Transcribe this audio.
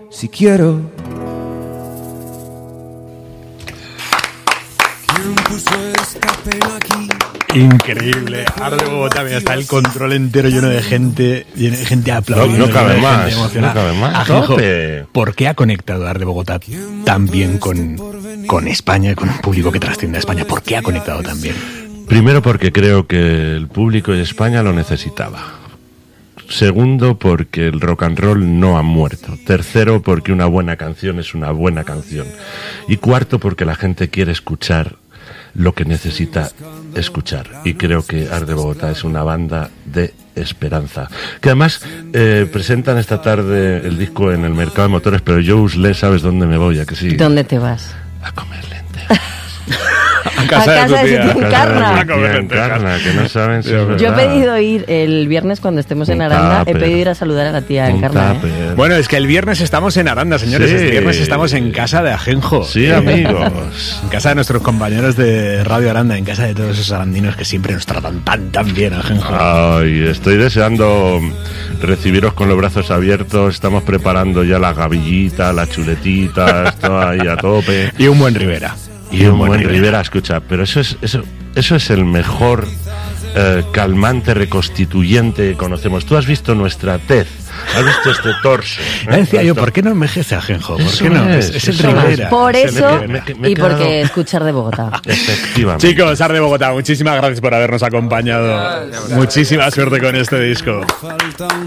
si quiero. ¿Quién puso esta pena aquí? Increíble. Arde Bogotá, mira, está el control entero lleno de gente aplaudiendo. No cabe más. No cabe más. Ajenjo, ¿por qué ha conectado Arde Bogotá tan bien con España, con un público que trasciende a España? ¿Por qué ha conectado tan bien? Primero, porque creo que el público de España lo necesitaba. Segundo, porque el rock and roll no ha muerto. Tercero, porque una buena canción es una buena canción. Y cuarto, porque la gente quiere escuchar lo que necesita escuchar. Y creo que Arde Bogotá es una banda de esperanza. Que además presentan esta tarde el disco en el mercado de motores, pero yo, Usle, ¿sabes dónde me voy? ¿A que sí? ¿Dónde te vas? A comer lentejas. A casa de tu tía Encarna. Que no saben si es verdad. Yo he pedido ir el viernes cuando estemos en Aranda, he pedido ir a saludar a la tía Encarna. Bueno, es que el viernes estamos en Aranda, señores. Sí. El viernes estamos en casa de Ajenjo. Sí, amigos. En casa de nuestros compañeros de Radio Aranda, en casa de todos esos arandinos que siempre nos tratan tan bien, Ajenjo. Ay, estoy deseando recibiros con los brazos abiertos. Estamos preparando ya la gavillita, la chuletita, esto ahí a tope. Y un buen Rivera. Y un buen Rivera, escucha, pero eso es el mejor calmante reconstituyente que conocemos. Tú has visto nuestra tez, has visto este torso. Decía yo, ¿por qué no envejece Ajenjo? ¿Por qué no? Es el Rivera. Por eso y porque escuchar de Bogotá. Efectivamente. Chicos, Arde Bogotá, muchísimas gracias por habernos acompañado. Muchísima suerte con este disco.